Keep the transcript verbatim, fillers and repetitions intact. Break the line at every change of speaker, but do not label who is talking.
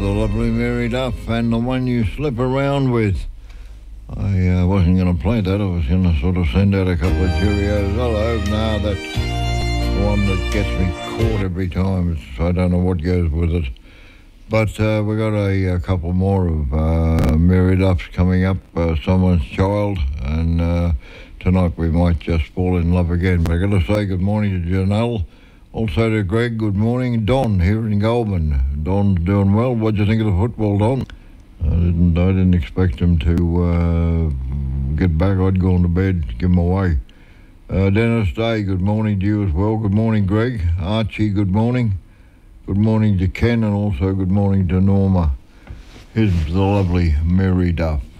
the lovely Mary Duff and the one you slip around with. I uh, wasn't going to play that. I was going to sort of send out a couple of Cheerios. Hello. No, that's the one that gets me caught every time. It's, I don't know what goes with it. But uh, we got a, a couple more of uh, Mary Duffs coming up, uh, Someone's Child, and uh, tonight we might just fall in love again. But I've got to say good morning to Janelle. Also to Greg, good morning. Don here in Goulburn. Don's doing well. What do you think of the football, Don? I didn't I didn't expect him to uh, get back. I'd gone to bed, give him away. Uh, Dennis Day, good morning to you as well. Good morning, Greg. Archie, good morning. Good morning to Ken, and also good morning to Norma. Here's the lovely Mary Duff.